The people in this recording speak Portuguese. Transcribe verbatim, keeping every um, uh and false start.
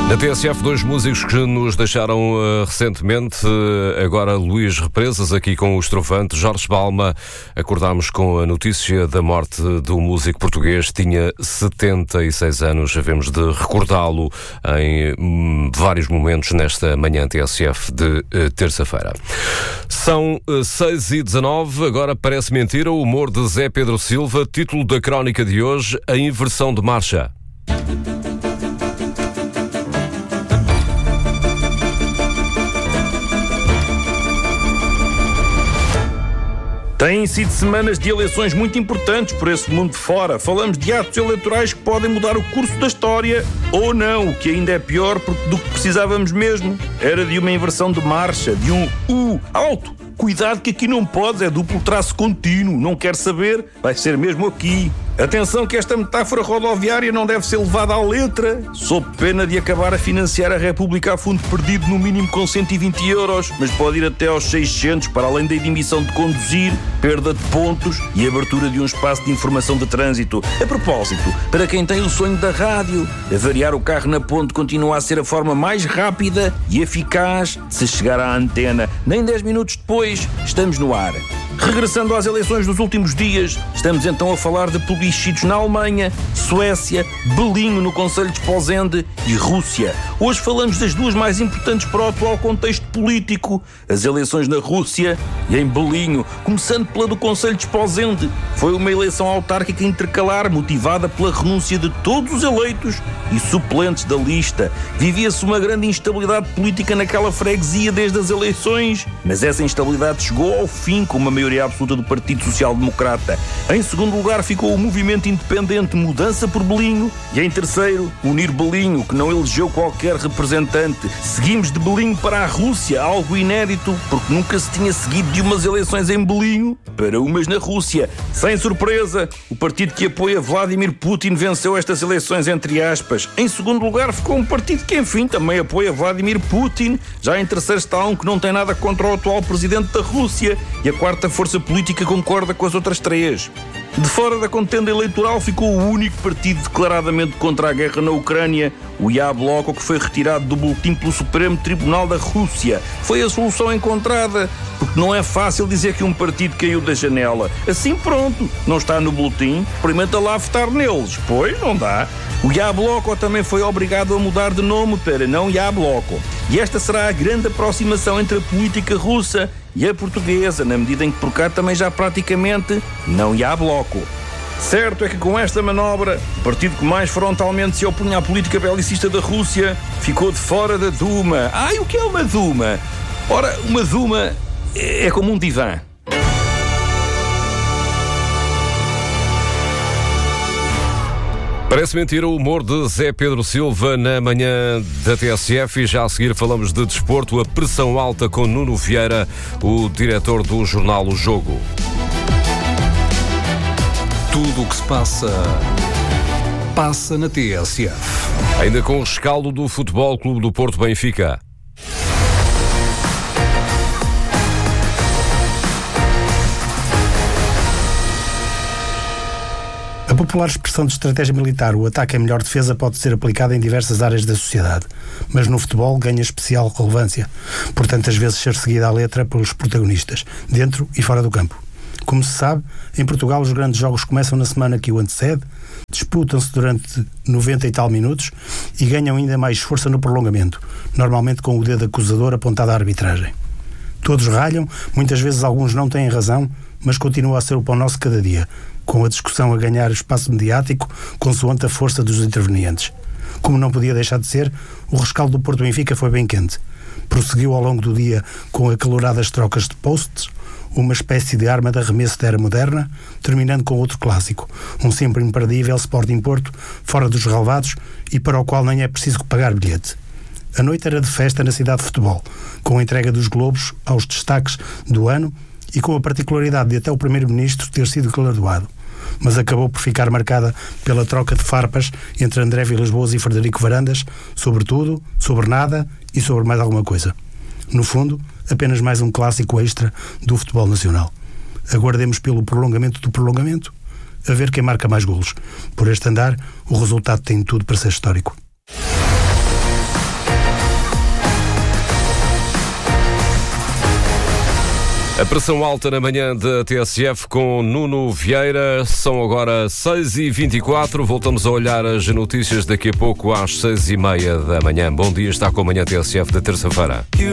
Na T S F, dois músicos que nos deixaram uh, recentemente, uh, agora Luís Represas, aqui com o estrofante Jorge Balma. Acordámos com a notícia da morte do músico português, tinha setenta e seis anos, havemos de recordá-lo em hum, vários momentos nesta manhã T S F de uh, terça-feira. São uh, seis e dezanove, agora parece mentira, o humor de Zé Pedro Silva, título da crónica de hoje, a inversão de marcha. Têm sido semanas de eleições muito importantes por esse mundo de fora. Falamos de atos eleitorais que podem mudar o curso da história, ou não, o que ainda é pior, porque do que precisávamos mesmo era de uma inversão de marcha, de um U alto. Cuidado que aqui não podes, é duplo traço contínuo, não quer saber, vai ser mesmo aqui. Atenção que esta metáfora rodoviária não deve ser levada à letra, sob pena de acabar a financiar a República a fundo perdido no mínimo com cento e vinte euros, mas pode ir até aos seiscentos, para além da admissão de conduzir, perda de pontos e abertura de um espaço de informação de trânsito. A propósito, para quem tem o sonho da rádio, avariar o carro na ponte continua a ser a forma mais rápida e eficaz de se chegar à antena. Nem dez minutos depois, estamos no ar. Regressando às eleições dos últimos dias, estamos então a falar de plebiscitos na Alemanha, Suécia, Belinho no Conselho de Esposende e Rússia. Hoje falamos das duas mais importantes para o atual contexto político, as eleições na Rússia e em Belinho, começando pela do Conselho de Esposende. Foi uma eleição autárquica intercalar motivada pela renúncia de todos os eleitos e suplentes da lista. Vivia-se uma grande instabilidade política naquela freguesia desde as eleições, mas essa instabilidade chegou ao fim com uma maioria absoluta do Partido Social Democrata. Em segundo lugar ficou o movimento independente Mudança por Belinho e em terceiro, Unir Belinho, que não elegeu qualquer representante. Seguimos de Belinho para a Rússia, algo inédito, porque nunca se tinha seguido de umas eleições em Belinho para umas na Rússia. Sem surpresa, o partido que apoia Vladimir Putin venceu estas eleições, entre aspas. Em segundo lugar ficou um partido que, enfim, também apoia Vladimir Putin. Já em terceiro está um que não tem nada contra o atual presidente da Rússia e a quarta força política concorda com as outras três. De fora da contenda eleitoral ficou o único partido declaradamente contra a guerra na Ucrânia, o Yabloko, que foi retirado do boletim pelo Supremo Tribunal da Rússia. Foi a solução encontrada, porque não é fácil dizer que um partido caiu da janela. Assim pronto, não está no boletim, experimenta lá votar neles. Pois, não dá. O Yabloko também foi obrigado a mudar de nome para não Yabloko. E esta será a grande aproximação entre a política russa e a portuguesa, na medida em que por cá também já praticamente não há bloco. Certo é que com esta manobra, o partido que mais frontalmente se opunha à política belicista da Rússia ficou de fora da Duma. Ai, o que é uma Duma? Ora, uma Duma é como um divã. Parece mentira o humor de Zé Pedro Silva na manhã da T S F e já a seguir falamos de desporto, a pressão alta com Nuno Vieira, o diretor do jornal O Jogo. Tudo o que se passa, passa na T S F. Ainda com o rescaldo do Futebol Clube do Porto Benfica. A popular expressão de estratégia militar, o ataque é a melhor defesa, pode ser aplicada em diversas áreas da sociedade, mas no futebol ganha especial relevância, por tantas vezes ser seguida à letra pelos protagonistas, dentro e fora do campo. Como se sabe, em Portugal os grandes jogos começam na semana que o antecede, disputam-se durante noventa e tal minutos e ganham ainda mais força no prolongamento, normalmente com o dedo acusador apontado à arbitragem. Todos ralham, muitas vezes alguns não têm razão, mas continua a ser o pão nosso cada dia, com a discussão a ganhar espaço mediático consoante a força dos intervenientes. Como não podia deixar de ser, o rescaldo do Porto Benfica foi bem quente. Prosseguiu ao longo do dia com acaloradas trocas de posts, uma espécie de arma de arremesso da era moderna, terminando com outro clássico, um sempre imperdível Sporting Porto, fora dos relevados e para o qual nem é preciso pagar bilhete. A noite era de festa na cidade de futebol, com a entrega dos Globos aos destaques do ano e com a particularidade de até o primeiro-ministro ter sido galardoado, mas acabou por ficar marcada pela troca de farpas entre André Vilas-Boas e Frederico Varandas, sobre tudo, sobre nada e sobre mais alguma coisa. No fundo, apenas mais um clássico extra do futebol nacional. Aguardemos pelo prolongamento do prolongamento, a ver quem marca mais golos. Por este andar, o resultado tem tudo para ser histórico. A pressão alta na manhã da T S F com Nuno Vieira. São agora seis e vinte e quatro. Voltamos a olhar as notícias daqui a pouco às seis e meia da manhã. Bom dia, está com a manhã T S F da terça-feira.